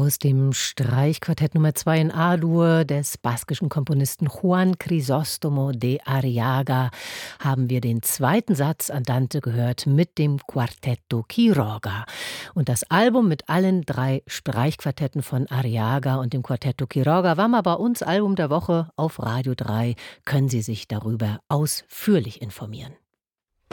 Aus dem Streichquartett Nummer 2 in A-Dur des baskischen Komponisten Juan Crisóstomo de Arriaga haben wir den zweiten Satz Andante gehört mit dem Quartetto Quiroga. Und das Album mit allen 3 Streichquartetten von Arriaga und dem Quartetto Quiroga war mal bei uns Album der Woche auf Radio 3. Können Sie sich darüber ausführlich informieren.